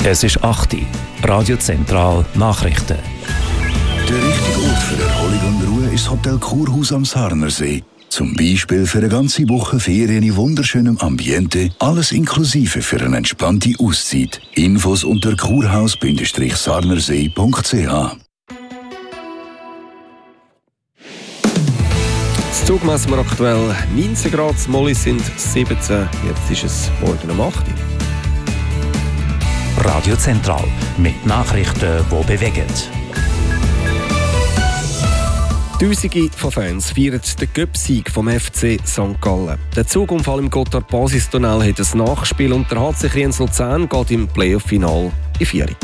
Es ist 8 Uhr. Radio Zentral Nachrichten. Der richtige Ort für Erholung und Ruhe ist das Hotel Kurhaus am Sarnersee. Zum Beispiel für eine ganze Woche Ferien in wunderschönem Ambiente, alles inklusive für eine entspannte Auszeit. Infos unter kurhaus-sarnersee.ch. Das Zug messen wir aktuell 19 Grad, das Molly sind 17, jetzt ist es morgen um 8 Uhr. Radio Zentral mit Nachrichten, die bewegen. Tausende von Fans feiern den Cup-Sieg vom FC St. Gallen. Der Zugunfall im Gotthard-Basistunnel hat ein Nachspiel und der HC Kriens Luzern geht im Playoff-Final in Führung.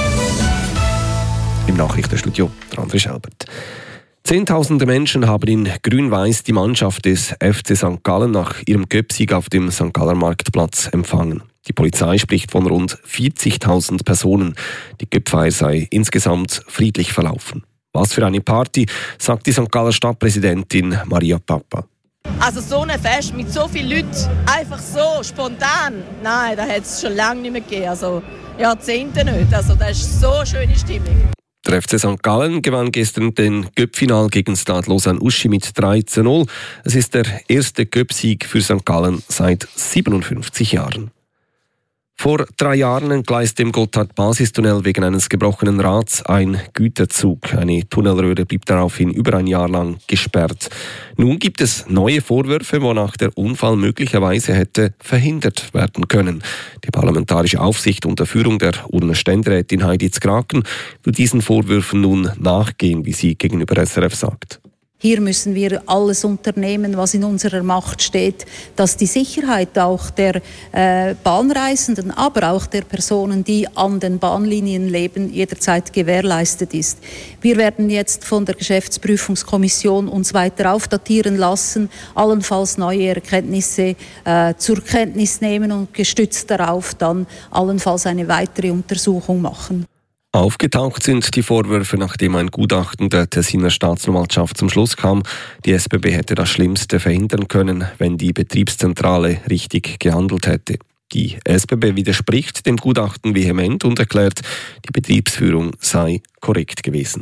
Im Nachrichtenstudio André Schelbert. Zehntausende Menschen haben in Grün-Weiß die Mannschaft des FC St. Gallen nach ihrem Cup-Sieg auf dem St. Galler Marktplatz empfangen. Die Polizei spricht von rund 40.000 Personen. Die Cup-Feier sei insgesamt friedlich verlaufen. Was für eine Party, sagt die St. Galler Stadtpräsidentin Maria Papa. Also so ein Fest mit so vielen Leuten, einfach so, spontan, nein, das hat es schon lange nicht mehr gegeben, also Jahrzehnte nicht. Also das ist so eine schöne Stimmung. Der FC St. Gallen gewann gestern den Cup-Final gegen Stade Lausanne-Uschi mit 3:0. Es ist der erste Cup-Sieg für St. Gallen seit 57 Jahren. Vor 3 Jahren entgleiste im Gotthard-Basistunnel wegen eines gebrochenen Rads ein Güterzug. Eine Tunnelröhre blieb daraufhin über ein Jahr lang gesperrt. Nun gibt es neue Vorwürfe, wonach der Unfall möglicherweise hätte verhindert werden können. Die parlamentarische Aufsicht unter Führung der Urner Ständerätin Heidi Zgraken will diesen Vorwürfen nun nachgehen, wie sie gegenüber SRF sagt. Hier müssen wir alles unternehmen, was in unserer Macht steht, dass die Sicherheit auch der Bahnreisenden, aber auch der Personen, die an den Bahnlinien leben, jederzeit gewährleistet ist. Wir werden jetzt von der Geschäftsprüfungskommission uns weiter aufdatieren lassen, allenfalls neue Erkenntnisse zur Kenntnis nehmen und gestützt darauf dann allenfalls eine weitere Untersuchung machen. Aufgetaucht sind die Vorwürfe, nachdem ein Gutachten der Tessiner Staatsanwaltschaft zum Schluss kam, die SBB hätte das Schlimmste verhindern können, wenn die Betriebszentrale richtig gehandelt hätte. Die SBB widerspricht dem Gutachten vehement und erklärt, die Betriebsführung sei korrekt gewesen.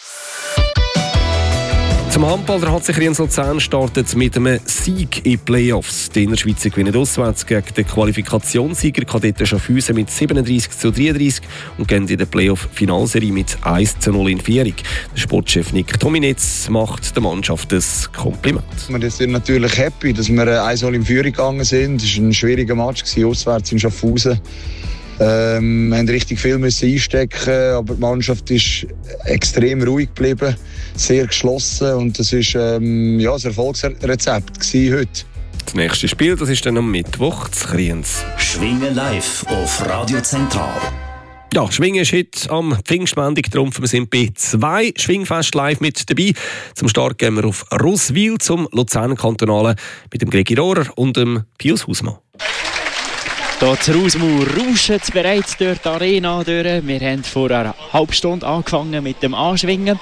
Zum Handball, der HC Kriens Luzern startet mit einem Sieg in die Playoffs. Die Innerschweizer gewinnen auswärts gegen den Qualifikationssieger Kadetten Schaffhausen mit 37:33 und gehen in der Playoff-Finalserie mit 1:0 in Führung. Der Sportchef Nick Tominetz macht der Mannschaft ein Kompliment. Wir sind natürlich happy, dass wir 1:0 in Führung gegangen sind. Es war ein schwieriger Match auswärts in Schaffhausen. Wir mussten richtig viel einstecken, aber die Mannschaft ist extrem ruhig geblieben, sehr geschlossen und das war ein Erfolgsrezept heute. Das nächste Spiel, das ist dann am Mittwoch zu Kriens. Schwingen live auf Radio Zentral. Ja, Schwingen ist heute am Pfingstmontag, darum wir sind bei 2 Schwingfest live mit dabei. Zum Start gehen wir auf Roswil zum Luzerner Kantonalen mit dem Gregi Rohrer und dem Pius Hausmann. Hier zu Rausmauer rauscht bereits durch die Arena durch. Wir haben vor einer halben Stunde angefangen mit dem Anschwingen.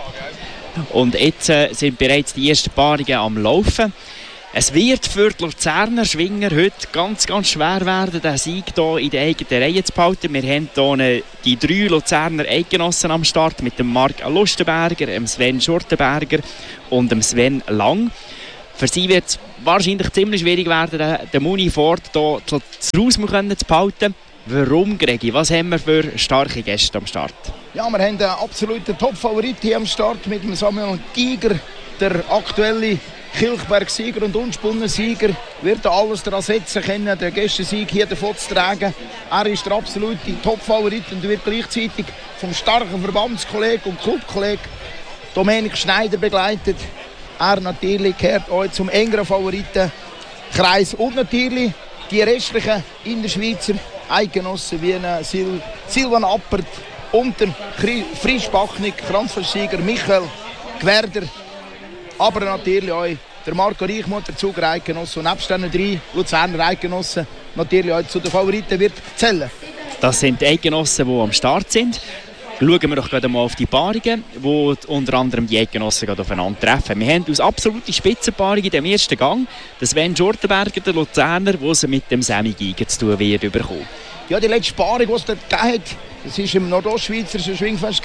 Und jetzt sind bereits die ersten Paarungen am Laufen. Es wird für die Luzerner Schwinger heute ganz, ganz schwer werden, den Sieg hier in der eigenen Reihe zu behalten. Wir haben hier die 3 Luzerner Eidgenossen am Start mit dem Marc Lustenberger, dem Sven Schurtenberger und dem Sven Lang. Für sie wird es wahrscheinlich ziemlich schwierig werden, den Muni Ford hier zu Rausmauer zu behalten. Warum, Gregi? Was haben wir für starke Gäste am Start? Ja, wir haben einen absoluten Top-Favorit hier am Start mit dem Samuel Giger, der aktuelle Kilchberg-Sieger und Unspunnen-Sieger. Wird alles daran setzen können, den Gästensieg hier davon zu tragen. Er ist der absolute Top-Favorit und wird gleichzeitig vom starken Verbandskollegen und Clubkollegen Dominik Schneider begleitet. Er natürlich gehört auch zum engeren Favoritenkreis und natürlich die restlichen Innerschweizer Eidgenossen wie Silvan Appert und der Frischbachnik, Kranzversieger Michael Gwerder, aber natürlich auch der Marco Reichmutter, Zuger Eidgenossen und nebst diesen 3 Luzerner Eidgenossen natürlich auch zu den Favoriten wird zählen. Das sind die Eidgenossen, die am Start sind. Schauen wir doch gerade mal auf die Paarungen, wo unter anderem die Eidgenossen aufeinandertreffen. Wir haben aus absolute Spitzenpaarungen in dem ersten Gang den Sven Schurtenberger, der Luzerner, der sie mit dem Sammy Giger zu tun wird bekommen. Ja, die letzte Paarung, die es dort gegeben hat, das war im Nordostschweizerischen Schwingfest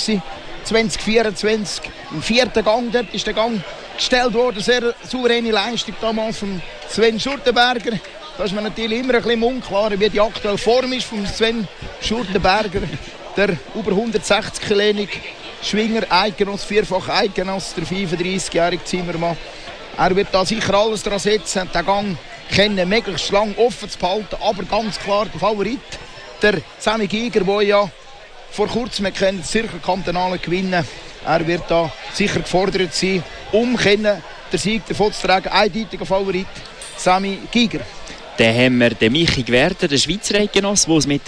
2024. Im 4. Gang, dort ist der Gang gestellt worden. Sehr souveräne Leistung damals von Sven Schurtenberger. Da ist man natürlich immer ein bisschen unklar, wie die aktuelle Form ist von Sven Schurtenberger. Der über 160-kilogrammige Schwinger, Eidgenoss, vierfach Eidgenoss, der 35-jährige Zimmermann. Er wird da sicher alles daran setzen, den Gang möglichst lang offen zu behalten. Aber ganz klar der Favorit, der Sammy Giger, der ja vor kurzem das Zürcher Kantonale gewinnen. Er wird da sicher gefordert sein, um den Sieg davon zu tragen. Eindeutiger Favorit, Sammy Giger. Dann haben wir den Michi Gwerder, den Schweizer Eidgenoss, der es mit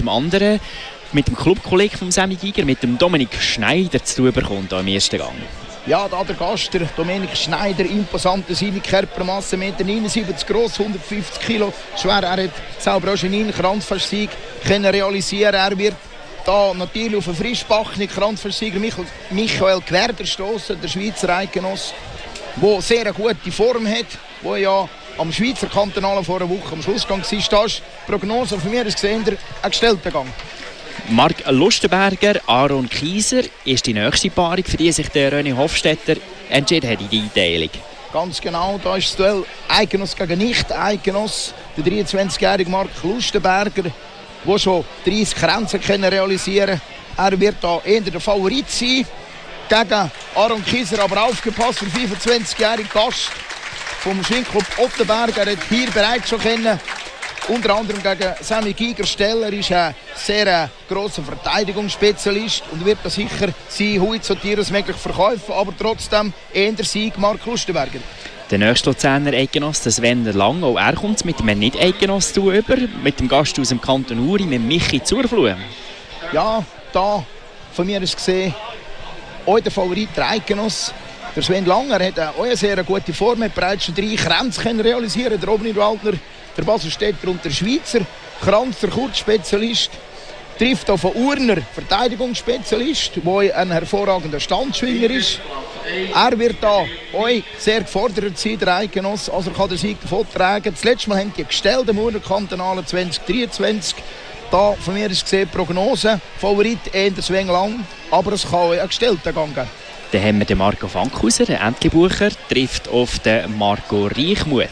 dem Clubkollegen von Sammy Giger, mit dem Dominik Schneider zu tun bekommt im ersten Gang. Ja, da der Gast, der Dominik Schneider, imposante seine Körpermasse, 1,79 Meter groß, 150 Kilo schwer. Er hat selber auch schon einen Kranzfestsieg realisieren. Er wird da natürlich auf einen frischbackenen Kranzfestsieger Michael Gwerder stoßen, der Schweizer Eidgenoss, der sehr eine gute Form hat, der ja am Schweizer Kantonalen vor einer Woche am Schlussgang war. Das ist die Prognose von mir, ist gesehen, ein gestellter Gang. Marc Lustenberger, Aaron Kieser ist die nächste Paarung, für die sich der René Hofstetter entschieden hat in die Einteilung. Ganz genau, da ist das Duell Eidgenoss gegen Nicht-Eidgenoss. Der 23-jährige Marc Lustenberger, der schon 30 Grenzen realisieren kann. Er wird da eher der Favorit sein. Gegen Aaron Kieser aber aufgepasst, der 25-jährige Gast vom Schwingclub Ottenberg. Er hat hier bereits schon unter anderem gegen Sammy Giger Steller, ist ein sehr grosser Verteidigungsspezialist und wird da sicher sein Hut so teuer möglich verkaufen, aber trotzdem eher der Sieg Marc Lustenberger. Der nächste Luzerner Eidgenoss, Sven Lang, auch er kommt mit einem Nicht-Eidgenoss über, mit dem Gast aus dem Kanton Uri, mit Michi Zurfluh. Ja, da von mir ist gesehen, auch der Favorit der Eidgenoss. Der Sven Langer hat auch eine sehr gute Form, hat bereits schon 3 Kränze realisieren. Der Robin Waldner, der Baselstädter und der Schweizer Kranz, der Kurzspezialist, trifft auf einen Urner Verteidigungsspezialist, der ein hervorragender Standschwinger ist. Er wird da auch sehr gefordert sein, der Eidgenoss, also er kann den Sieg davon tragen. Das letzte Mal haben die gestellt im Urner Kantonalen 2023. Da von mir ist gesehen Prognose, Favorit eher der Sven Lang, aber es kann auch einen gestellten Gang geben. Dann haben wir den Marco Fankhauser, den Entlebucher, trifft auf den Marco Reichmuth.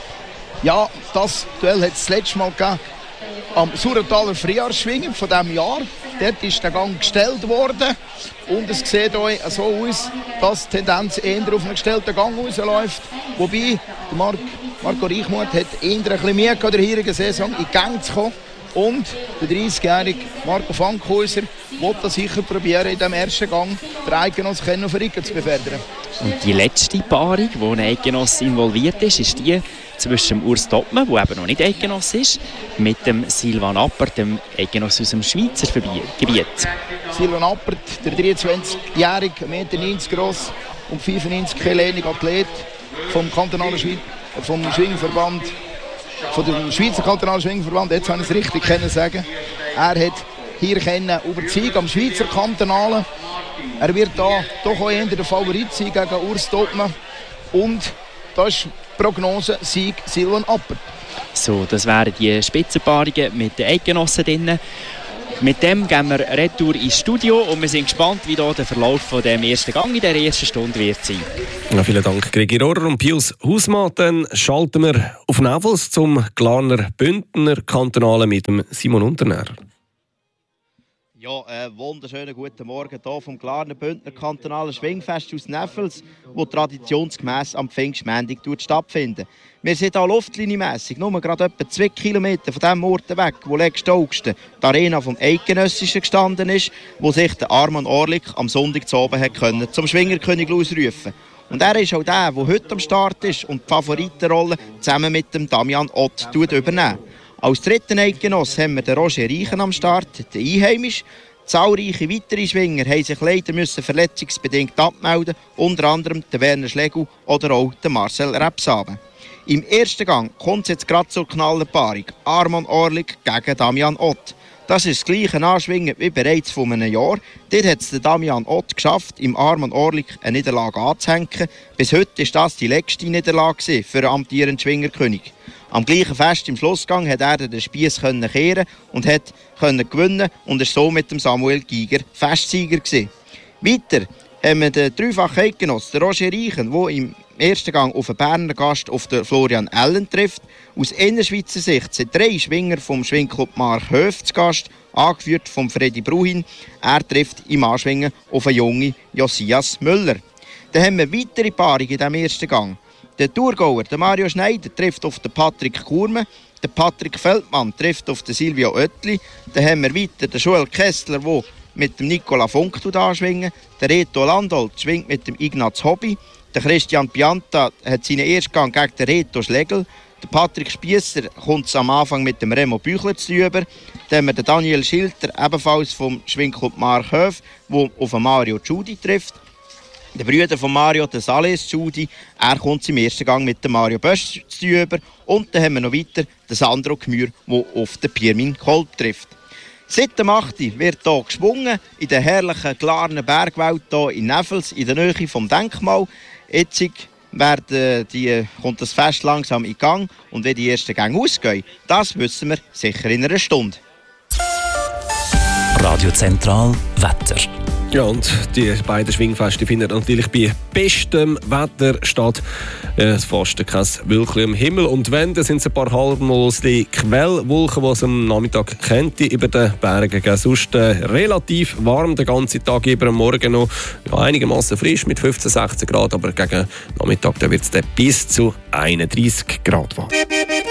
Ja, das Duell hat es das letzte Mal gegeben am Surrentaler Frühjahrsschwingen von diesem Jahr. Dort ist der Gang gestellt worden und es sieht euch so aus, dass die Tendenz eher auf einen gestellten Gang rausläuft. Wobei der Marco Reichmuth hat eher ein bisschen mehr in der heurigen Saison in die Gänge zu kommen. Und der 30-jährige Marco Fankhauser will das sicher probieren, in diesem ersten Gang den Eidgenoss auf den Rücken zu befördern. Und die letzte Paarung, wo ein Eidgenoss involviert ist die zwischen Urs Topmann, der eben noch nicht Eidgenoss ist, mit dem Silvan Appert, dem Eidgenoss aus dem Schweizer Gebiet. Silvan Appert, der 23-jährige, 1,90 Meter groß und 95 Kilo Athlet vom Schwingverband. Von dem Schweizer Kantonalen Schwingverband, jetzt habe ich es richtig sagen. Er hat hier überzeugt am Schweizer Kantonalen. Er wird da doch auch eher der Favorit sein gegen Urs Topmann. Und da ist die Prognose Sieg Silvan Appert. So, das wären die Spitzenpaarungen mit den Eidgenossen drin. Mit dem gehen wir retour ins Studio und wir sind gespannt, wie da der Verlauf von dem ersten Gang in der ersten Stunde wird sein. Ja, vielen Dank, Gregi Rohrer und Pius Hausmann. Dann schalten wir auf Nevels zum Glarner Bündner Kantonalen mit dem Simon Unternährer. Ja, wunderschönen guten Morgen hier vom Glarner Bündner Kantonalen Schwingfest aus Neffels, wo traditionsgemäss am Pfingstmontag stattfindet. Wir sind hier luftlinienmässig nur gerade etwa 2 Kilometer von dem Ort weg, wo letzten August die Arena vom Eidgenössischen gestanden ist, wo sich der Arman Orlik am Sonntag zu oben zum Schwingerkönig ausrufen. Und er ist auch der heute am Start ist und die Favoritenrolle zusammen mit dem Damian Ott übernehmen. Als dritten Eidgenoss haben wir den Roger Reichen am Start, den Einheimisch. Zahlreiche weitere Schwinger haben sich leider verletzungsbedingt abmelden, unter anderem der Werner Schlegel oder auch der Marcel Repsaben. Im ersten Gang kommt es jetzt gerade zur Knallerpaarung. Arman Orlik gegen Damian Ott. Das ist das gleiche Anschwingen wie bereits vor einem Jahr. Dort hat es Damian Ott geschafft, im Arman Orlik eine Niederlage anzuhängen. Bis heute war das die letzte Niederlage für den amtierenden Schwingerkönig. Am gleichen Fest im Schlussgang hat er den Spiess kehren und hat gewinnen und ist so mit dem Samuel Giger Festsieger gewesen. Weiter haben wir den dreifachen Eidgenossen, Roger Reichen, der im ersten Gang auf einen Berner Gast, auf den Florian Ellen trifft. Aus Innerschweizer Sicht sind 3 Schwinger vom Schwingclub Markhöf zu Gast, angeführt von Freddy Bruhin. Er trifft im Anschwingen auf einen jungen Josias Müller. Dann haben wir weitere Paarungen in diesem ersten Gang. Der Thurgauer, der Mario Schneider, trifft auf den Patrick Kurme. Der Patrick Feldmann trifft auf den Silvio Oetli. Dann haben wir weiter den Joel Kessler, der mit dem Nicola Funk anschwingen. Der Reto Landolt schwingt mit dem Ignaz Hobby. Der Christian Pianta hat seinen Erstgang gegen den Reto Schlegel. Der Patrick Spiesser kommt am Anfang mit dem Remo Büchler zu über. Dann haben wir den Daniel Schilter, ebenfalls vom Schwingclub Markhöf, der auf Mario Giudi trifft. Der Brüder von Mario, der Sales Giudi, er kommt im ersten Gang mit dem Mario Bösch zu über. Und dann haben wir noch weiter den Sandro Gmür, der auf den Pirmin Kolb trifft. Seit dem 8. wird hier geschwungen, in der herrlichen klaren Bergwelt hier in Neffels, in der Nähe vom Denkmal. Jetzt kommt das Fest langsam in Gang und wie die ersten Gänge ausgehen, das wissen wir sicher in einer Stunde. Radio Zentral Wetter. Ja, und die beiden Schwingfeste finden natürlich bei bestem Wetter statt. Fast kein Wölkchen am Himmel. Und wenn, dann sind es ein paar harmlose Quellwolken, die es am Nachmittag könnte über den Bergen geben. Sonst relativ warm den ganzen Tag, über am Morgen noch einigermaßen frisch mit 15, 16 Grad, aber gegen Nachmittag wird es bis zu 31 Grad warm.